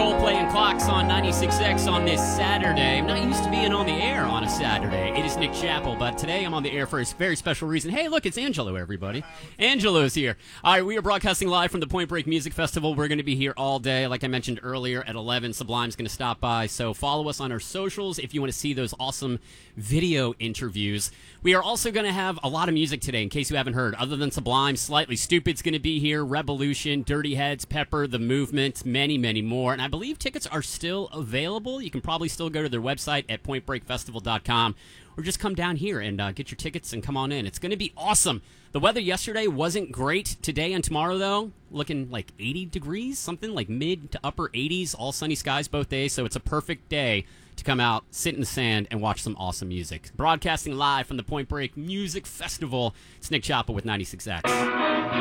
Coldplay and Clocks on 96X on this Saturday. I'm not used to being on the air on a Saturday. It is Nick Chappell, but today I'm on the air for a very special reason. Hey, look, it's Angelo, everybody. Angelo's here. All right, we are broadcasting live from the Point Break Music Festival. We're going to be here all day. Like I mentioned earlier, at 11, Sublime's going to stop by. So follow us on our socials if you want to see those awesome video interviews. We are also going to have a lot of music today, in case you haven't heard. Other than Sublime, Slightly Stupid's going to be here, Revolution, Dirty Heads, Pepper, The Movement, many, many more. And I believe tickets are still available. You can probably still go to their website at pointbreakfestival.com or just come down here and get your tickets and come on in. It's going to be awesome. The weather yesterday wasn't great. Today and tomorrow, though, looking like 80 degrees, something like mid to upper 80s, all sunny skies both days. So it's a perfect day to come out, sit in the sand, and watch some awesome music. Broadcasting live from the Point Break Music Festival, it's Nick Chappell with 96X.